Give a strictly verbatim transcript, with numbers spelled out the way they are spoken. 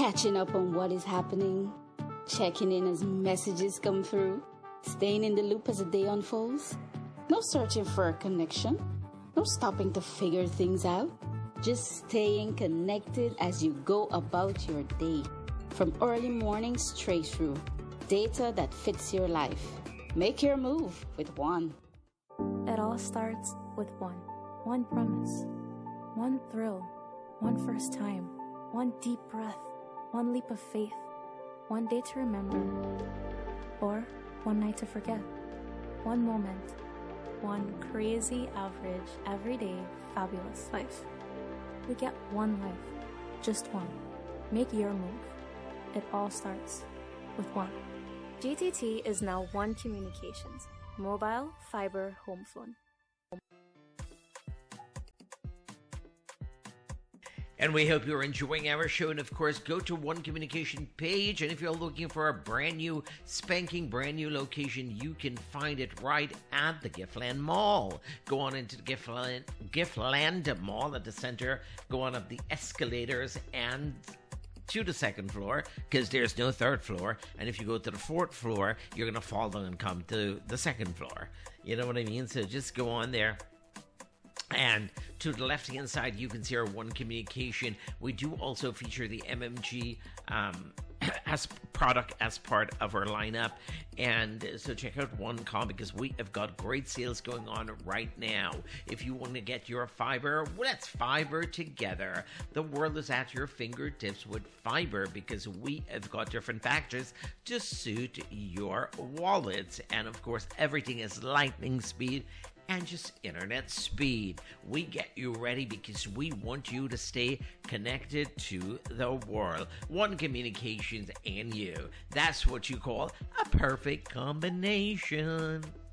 catching up on what is happening, checking in as messages come through, staying in the loop as the day unfolds. No searching for a connection, no stopping to figure things out. Just staying connected as you go about your day. From early morning straight through. Data that fits your life. Make your move with One. It all starts with one. One promise. One thrill. One first time. One deep breath. One leap of faith. One day to remember. Or one night to forget. One moment. One crazy, average, everyday, fabulous life. We get one life. Just one. Make your move. It all starts with one. G T T is now One Communications. Mobile, fiber, home phone. And we hope you're enjoying our show. And of course, go to One Communication page. And if you're looking for a brand new, spanking brand new location, you can find it right at the Giftland Mall. Go on into the Giftland, Giftland Mall at the center. Go on up the escalators and to the second floor, because there's no third floor. And if you go to the fourth floor, you're going to fall down and come to the second floor. You know what I mean? So just go on there. And to the left-hand side, you can see our One Communication. We do also feature the M M G um, as product as part of our lineup. And so check out One Com, because we have got great sales going on right now. If you want to get your fiber, let's fiber together. The world is at your fingertips with fiber, because we have got different packages to suit your wallets. And of course, everything is lightning speed and just internet speed. We get you ready because we want you to stay connected to the world. One Communications and you. That's what you call a perfect combination.